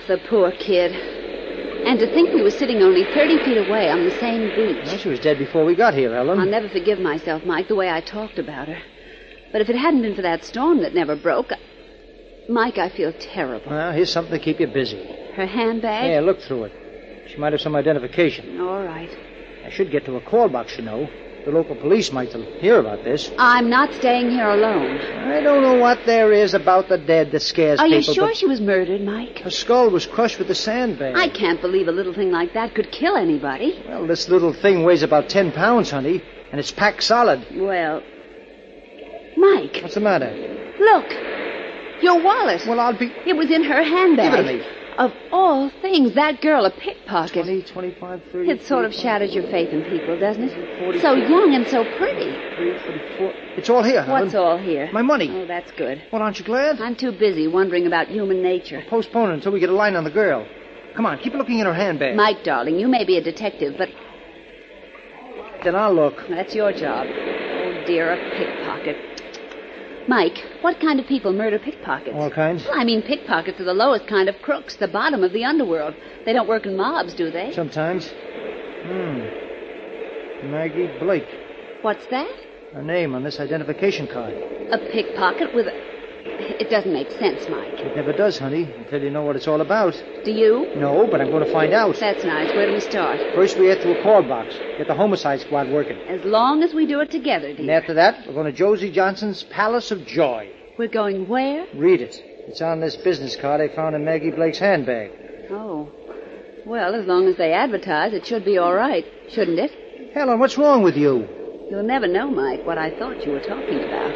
the poor kid. And to think we were sitting only 30 feet away on the same beach. Well, she was dead before we got here, Ellen. I'll never forgive myself, Mike, the way I talked about her. But if it hadn't been for that storm that never broke... Mike, I feel terrible. Well, here's something to keep you busy. Her handbag? Yeah, look through it. She might have some identification. All right. I should get to a call box, you know. The local police might hear about this. I'm not staying here alone. I don't know what there is about the dead that scares people. Are you sure she was murdered, Mike? Her skull was crushed with a sandbag. I can't believe a little thing like that could kill anybody. Well, this little thing weighs about 10 pounds, honey, and it's packed solid. Well, Mike. What's the matter? Look. Your wallet. Well, I'll be... It was in her handbag. Give it to me. Of all things, that girl a pickpocket. 20, 25, 30... It sort of shatters your faith in people, doesn't it? 40, so young and so pretty. 44... It's all here, Helen. What's all here? My money. Oh, that's good. Well, aren't you glad? I'm too busy wondering about human nature. Postpone it until we get a line on the girl. Come on, keep looking in her handbag. Mike, darling, you may be a detective, but... Then I'll look. That's your job. Oh, dear, a pickpocket. Mike, what kind of people murder pickpockets? All kinds. Well, I mean, pickpockets are the lowest kind of crooks, the bottom of the underworld. They don't work in mobs, do they? Sometimes. Maggie Blake. What's that? Her name on this identification card. A pickpocket with a... It doesn't make sense, Mike. It never does, honey, until you know what it's all about. Do you? No, but I'm going to find out. That's nice. Where do we start? First, we head to a call box. Get the homicide squad working. As long as we do it together, dear. And after that, we're going to Josie Johnson's Palace of Joy. We're going where? Read it. It's on this business card I found in Maggie Blake's handbag. Oh. Well, as long as they advertise, it should be all right, shouldn't it? Helen, what's wrong with you? You'll never know, Mike, what I thought you were talking about.